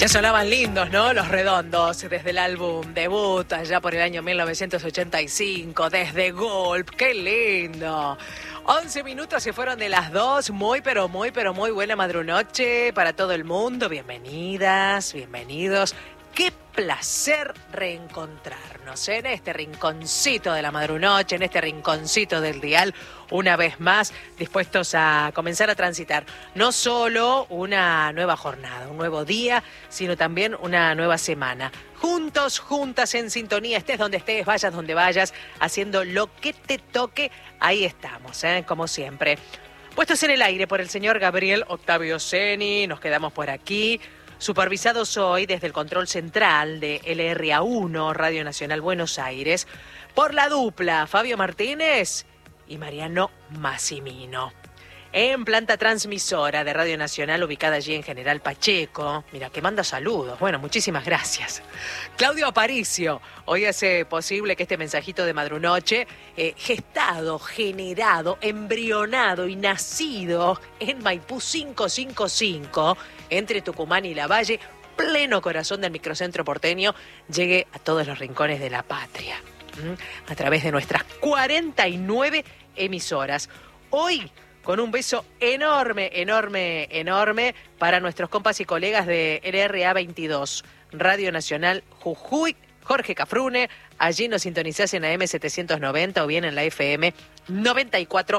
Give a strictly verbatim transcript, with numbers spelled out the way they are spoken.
Que sonaban lindos, ¿no? Los Redondos, desde el álbum debut, allá por el año mil novecientos ochenta y cinco, desde Golp, ¡qué lindo! once minutos se fueron de las dos, muy, pero muy, pero muy buena madrunoche para todo el mundo. Bienvenidas, bienvenidos. Qué placer reencontrarnos en este rinconcito de la madrunoche, en este rinconcito del dial, una vez más dispuestos a comenzar a transitar no solo una nueva jornada, un nuevo día, sino también una nueva semana. Juntos, juntas, en sintonía, estés donde estés, vayas donde vayas, haciendo lo que te toque, ahí estamos, ¿eh? Como siempre. Puestos en el aire por el señor Gabriel Octavio Ceni, nos quedamos por aquí. Supervisados hoy desde el control central de L R A uno, Radio Nacional Buenos Aires, por la dupla Fabio Martínez y Mariano Massimino. En planta transmisora de Radio Nacional, ubicada allí en General Pacheco. Mira, que manda saludos. Bueno, muchísimas gracias. Claudio Aparicio, hoy hace posible que este mensajito de madrunoche, eh, gestado, generado, embrionado y nacido en Maipú quinientos cincuenta y cinco, entre Tucumán y Lavalle, pleno corazón del microcentro porteño, llegue a todos los rincones de la patria, ¿Mm? a través de nuestras cuarenta y nueve emisoras. Hoy, con un beso enorme, enorme, enorme para nuestros compas y colegas de L R A veintidós, Radio Nacional Jujuy, Jorge Cafrune, allí nos sintonizás en A M setecientos noventa o bien en la F M noventa y cuatro